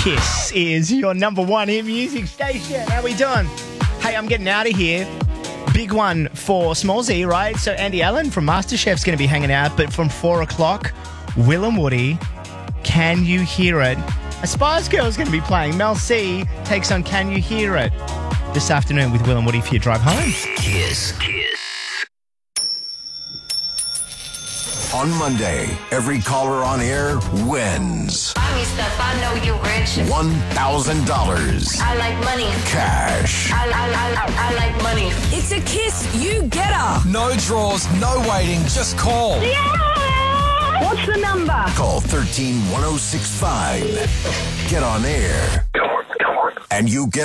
Kiss is your number one hit music station. How we doing? Hey, I'm getting out of here. Big one for Smallsy, right? So Andy Allen from MasterChef's going to be hanging out, but from 4 o'clock, Will and Woody, Can You Hear It? A Spice Girl's going to be playing. Mel C takes on Can You Hear It? This afternoon with Will and Woody for your drive home. Kiss. On Monday, every caller on air wins Buy me stuff, I know you rich. $1,000 I like money. cash. I like money. It's a Kiss You Getter. No draws, no waiting, just call. What's the number? Call 131065. Get on air. Come on. And you get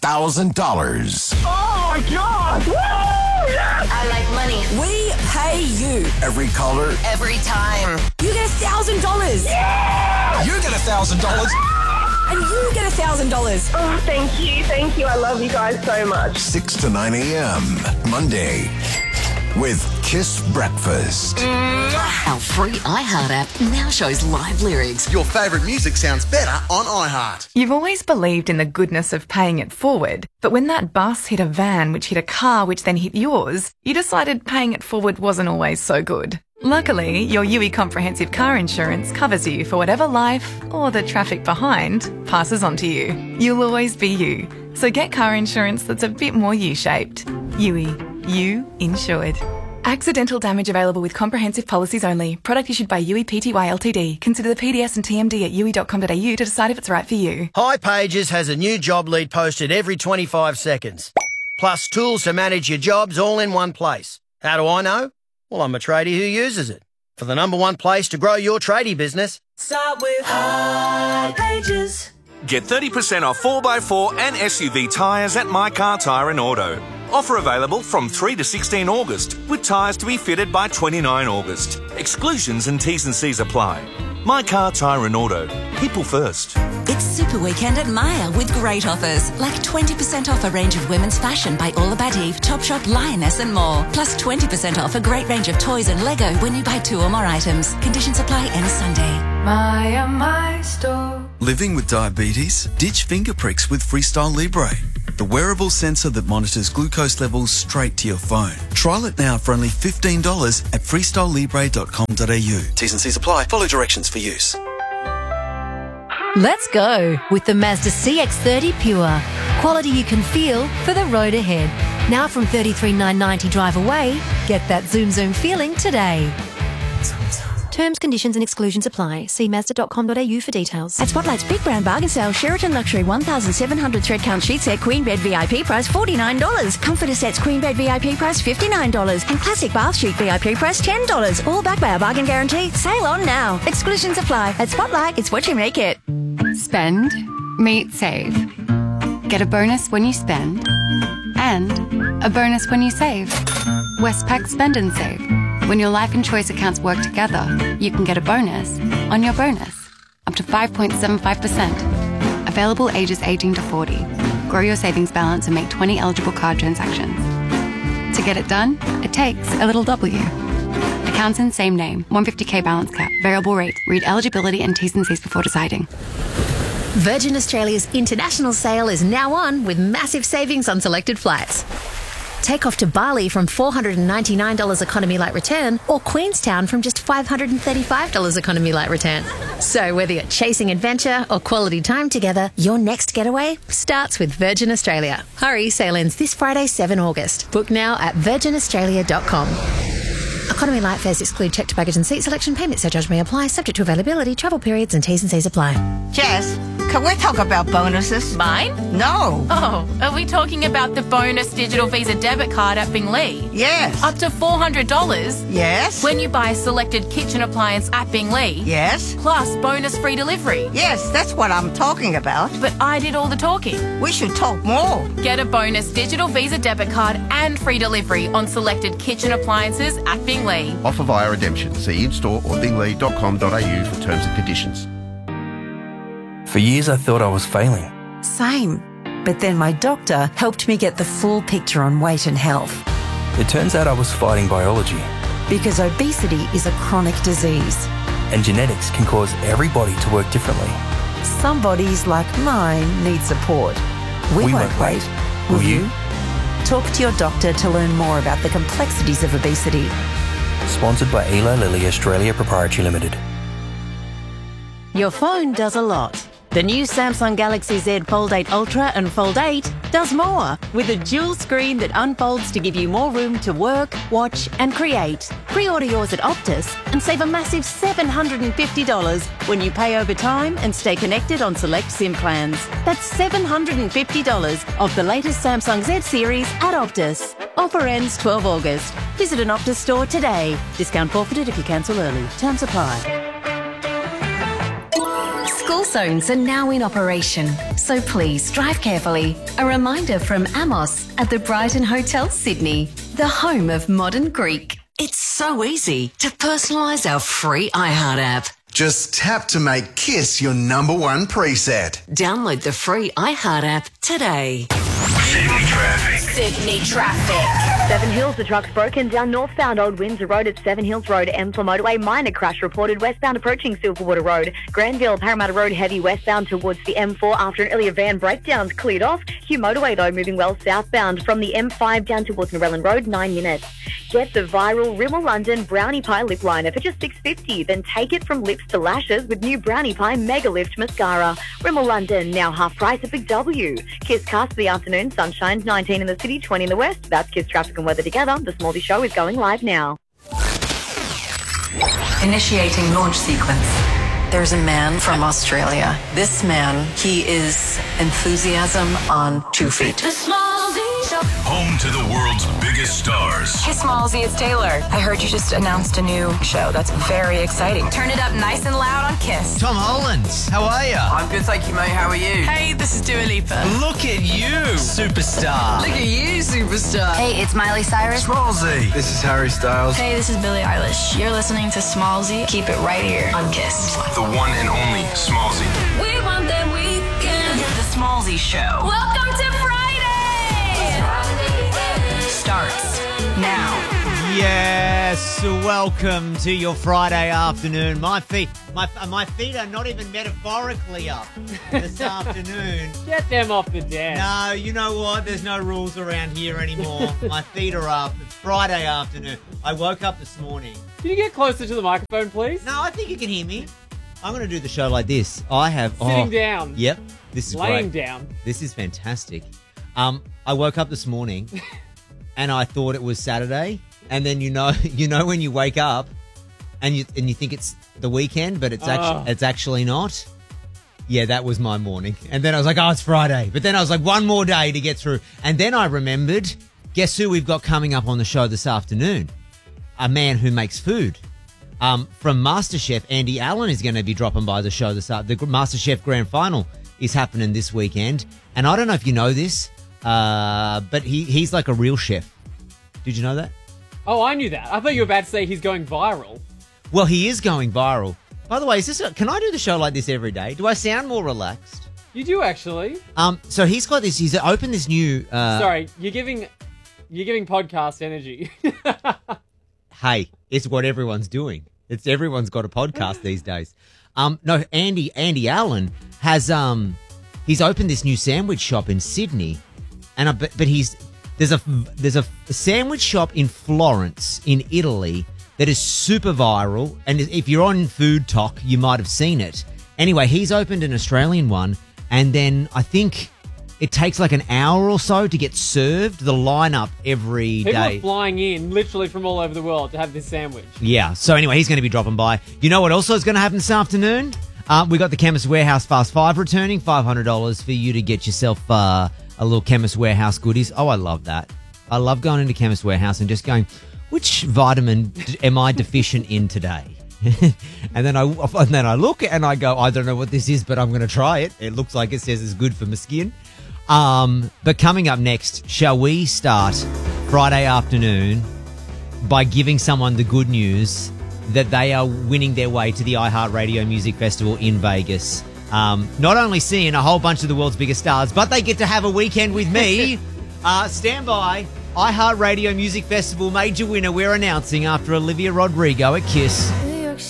$1,000. Oh my God! Woo! Yes! I like money. We pay you. Every caller, Every time. You get $1,000. You get $1,000. And you get $1,000. Oh, thank you. I love you guys so much. 6 to 9 a.m. Monday with Kiss Breakfast. Our free iHeart app now shows live lyrics. Your favourite music sounds better on iHeart. You've always believed in the goodness of paying it forward, but when that bus hit a van which hit a car which then hit yours, you decided paying it forward wasn't always so good. Luckily, your UE Comprehensive Car Insurance covers you for whatever life, or the traffic behind, passes on to you. You'll always be you. So get car insurance that's a bit more U-shaped. UE. You insured. Accidental damage available with comprehensive policies only. Product issued by UE Pty Ltd. Consider the PDS and TMD at UE.com.au to decide if it's right for you. hipages has a new job lead posted every 25 seconds. Plus tools to manage your jobs all in one place. How do I know? Well, I'm a tradie who uses it. For the number one place to grow your tradie business, Start with hipages. Get 30% off 4x4 and SUV tyres at My Car Tyre and Auto. Offer available from 3 to 16 August, with tyres to be fitted by 29 August. Exclusions and T's and C's apply. My Car Tyre and Auto. People first. It's Super Weekend at Maya with great offers, like 20% off a range of women's fashion by All About Eve, Topshop, Lioness and more. Plus 20% off a great range of toys and Lego when you buy 2 or more items. Conditions apply any Sunday. Maya, my store. Living with diabetes? Ditch finger pricks with Freestyle Libre, the wearable sensor that monitors glucose levels straight to your phone. Trial it now for only $15 at freestylelibre.com.au. T's and C's apply. Follow directions for use. Let's go with the Mazda CX-30 Pure. Quality you can feel for the road ahead. Now from $33,990 drive away, get that zoom feeling today. Terms, conditions and exclusions apply. See Mazda.com.au for details. At Spotlight's Big Brown Bargain Sale, Sheraton Luxury 1,700 thread count sheet set Queen Bed VIP price $49. Comforter sets Queen Bed VIP price $59. And Classic Bath Sheet VIP price $10. All backed by our bargain guarantee. Sale on now. Exclusions apply. At Spotlight, it's what you make it. Spend, meet, save. Get a bonus when you spend. And a bonus when you save. Westpac Spend and Save. When your life and choice accounts work together, you can get a bonus on your bonus, up to 5.75%. Available ages 18 to 40. Grow your savings balance and make 20 eligible card transactions. To get it done, it takes a little W. Accounts in same name, 150k balance cap, variable rate. Read eligibility and T's and C's before deciding. Virgin Australia's international sale is now on with massive savings on selected flights. Take off to Bali from $499 economy light return, or Queenstown from just $535 economy light return. So whether you're chasing adventure or quality time together, your next getaway starts with Virgin Australia. Hurry, sale ends this Friday, 7 August. Book now at virginaustralia.com. Economy light fares exclude checked baggage and seat selection. Payment surcharge may apply, subject to availability, travel periods and T's and C's apply. Jess, can we talk about bonuses? Mine? No. Oh, are we talking about the bonus digital Visa debit card at Binglee? Yes. Up to $400? Yes. When you buy a selected kitchen appliance at Binglee? Yes. Plus bonus free delivery? Yes, that's what I'm talking about. But I did all the talking. We should talk more. Get a bonus digital Visa debit card and free delivery on selected kitchen appliances at Binglee. Offer via redemption. See in-store or binglee.com.au for terms and conditions. For years I thought I was failing. Same. But then my doctor helped me get the full picture on weight and health. It turns out I was fighting biology. Because obesity is a chronic disease. And genetics can cause every body to work differently. Some bodies like mine need support. We won't wait. Will you? Talk to your doctor to learn more about the complexities of obesity. Sponsored by Eli Lilly Australia Proprietary Limited. Your phone does a lot. The new Samsung Galaxy Z Fold 8 Ultra and Fold 8 does more, with a dual screen that unfolds to give you more room to work, watch and create. Pre-order yours at Optus and save a massive $750 when you pay over time and stay connected on select SIM plans. That's $750 off the latest Samsung Z series at Optus. Offer ends 12 August. Visit an Optus store today. Discount forfeited if you cancel early. Terms apply. School zones are now in operation, so please drive carefully. A reminder from Amos at the Brighton Hotel, Sydney, the home of modern Greek. It's so easy to personalise our free iHeart app. Just tap to make Kiss your #1 preset. Download the free iHeart app today. Sydney traffic. Sydney traffic. Seven Hills, the truck's broken down northbound Old Windsor Road at Seven Hills Road. M4 motorway, minor crash reported westbound approaching Silverwater Road. Granville, Parramatta Road, heavy westbound towards the M4 after an earlier van breakdown's cleared off. Hugh motorway, though, moving well southbound from the M5 down towards Narellan Road, 9 minutes. Get the viral Rimmel London Brownie Pie Lip Liner for just $6.50. Then take it from lips to lashes with new Brownie Pie Mega Lift Mascara. Rimmel London, now half price at Big W. Kiss cast for the afternoon, sunshine, 19 in the city, 20 in the west. That's Kiss traffic and weather together. The Smallsy Show is going live now. Initiating launch sequence. There's a man from Australia. This man, he is enthusiasm on 2 feet. The Smallsy Show. Home to the world's biggest stars. Hey, Smallsy, it's Taylor. I heard you just announced a new show. That's very exciting. Turn it up nice and loud on Kiss. Tom Holland, how are you? I'm good, thank you, mate. How are you? Hey, this is Dua Lipa. Look at you, superstar. Look at you, superstar. Hey, it's Miley Cyrus. Smallsy. This is Harry Styles. Hey, this is Billie Eilish. You're listening to Smallsy. Keep it right here on Kiss. The one and only Smallsy. We want that weekend. The Smallsy Show Welcome to Friday. starts now. Yes, welcome to your Friday afternoon. My feet are not even metaphorically up this afternoon. Get them off the desk. No, you know what? There's no rules around here anymore. My feet are up. It's Friday afternoon. I woke up this morning. Can you get closer to the microphone, please? No, I think you can hear me. I'm going to do the show like this. I have... Sitting down. Yep. This is Laying great. down. This is fantastic. I woke up this morning and I thought it was Saturday. And then you know when you wake up and you think it's the weekend, but it's actually not. Yeah, that was my morning. And then I was like, oh, it's Friday. But then I was like, one more day to get through. And then I remembered, guess who we've got coming up on the show this afternoon? A man who makes food. From MasterChef, Andy Allen is going to be dropping by the show this afternoon. The MasterChef Grand Final is happening this weekend. And I don't know if you know this, but he's like a real chef. Did you know that? Oh, I knew that. I thought you were about to say he's going viral. Well, he is going viral. By the way, can I do the show like this every day? Do I sound more relaxed? You do, actually. So he's opened this new... Sorry, you're giving podcast energy. Hey, it's what everyone's doing. Everyone's got a podcast these days. No, Andy Allen has he's opened this new sandwich shop in Sydney, and there's a sandwich shop in Florence in Italy that is super viral, and if you're on Food Talk, you might have seen it. Anyway, he's opened an Australian one, and then I think it takes like an hour or so to get served, the lineup every day. People are flying in literally from all over the world to have this sandwich. Yeah, so anyway, he's going to be dropping by. You know what also is going to happen this afternoon? We got the Chemist Warehouse Fast 5 returning, $500 for you to get yourself a little Chemist Warehouse goodies. Oh, I love that. I love going into Chemist Warehouse and just going, which vitamin am I deficient in today? and then I look and I go, I don't know what this is, but I'm going to try it. It looks like it says it's good for my skin. But coming up next, shall we start Friday afternoon by giving someone the good news that they are winning their way to the iHeartRadio Music Festival in Vegas. Not only seeing a whole bunch of the world's biggest stars, but they get to have a weekend with me. Stand by. iHeartRadio Music Festival major winner we're announcing after Olivia Rodrigo at KISS.